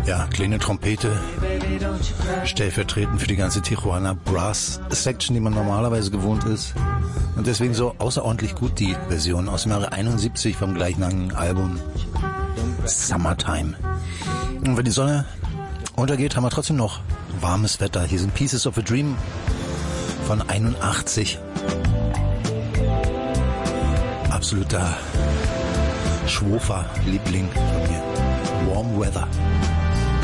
Ja, kleine Trompete, stellvertretend für die ganze Tijuana Brass Section, die man normalerweise gewohnt ist. Und deswegen so außerordentlich gut die Version aus dem Jahre 71 vom gleichnamigen Album Summertime. Und wenn die Sonne untergeht, haben wir trotzdem noch warmes Wetter. Hier sind Pieces of a Dream von 81. Absoluter Schwofer-Liebling von mir. Warm Weather.